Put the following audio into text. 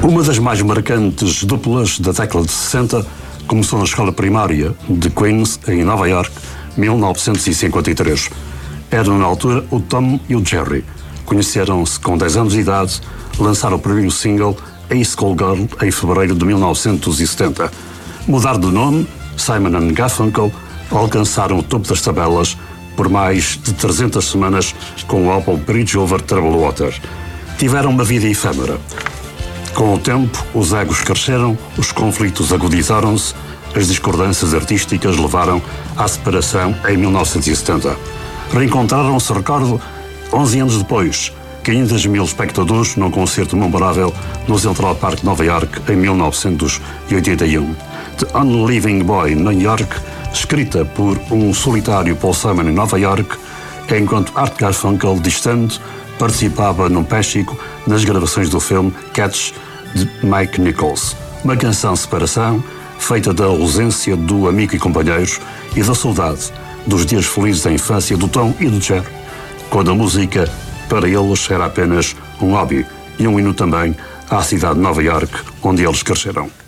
Uma das mais marcantes duplas da década de 60 começou na escola primária de Queens, em Nova York, 1953. Eram na altura o Tom e o Jerry. Conheceram-se com 10 anos de idade, lançaram o primeiro single, A School Girl, em fevereiro de 1970. Mudaram de nome, Simon & Garfunkel, alcançaram o topo das tabelas por mais de 300 semanas com o álbum Bridge Over Troubled Water. Tiveram uma vida efêmera. Com o tempo, os egos cresceram, os conflitos agudizaram-se, as discordâncias artísticas levaram à separação em 1970. Reencontraram-se, recordo, 11 anos depois, 500 mil espectadores num concerto memorável no Central Park de Nova York em 1981. The Only Living Boy, New York, escrita por um solitário Paul Simon em Nova York, enquanto Art Garfunkel, distante, participava num péchico nas gravações do filme Catch, de Mike Nichols. Uma canção de separação, feita da ausência do amigo e companheiros e da saudade dos dias felizes da infância do Tom e do Jerry, quando a música para eles era apenas um hobby e um hino também à cidade de Nova York, onde eles cresceram.